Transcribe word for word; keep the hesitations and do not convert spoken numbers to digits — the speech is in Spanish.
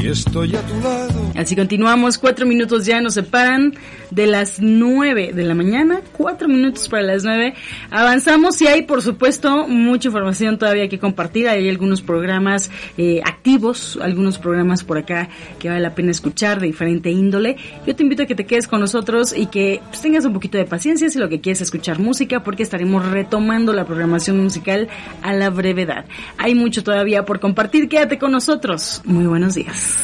y estoy a tu lado. Así continuamos, cuatro minutos ya nos separan de las nueve de la mañana, cuatro minutos para las nueve. Avanzamos y hay, por supuesto, mucha información todavía que compartir. Hay algunos programas eh, activos, algunos programas por acá que vale la pena escuchar de diferente índole. Yo te invito a que te quedes con nosotros y que pues, tengas un poquito de paciencia si lo que quieres es escuchar música, porque estaremos retomando la programación musical a la brevedad. Hay mucho todavía por compartir, quédate con nosotros. Muy buenos días.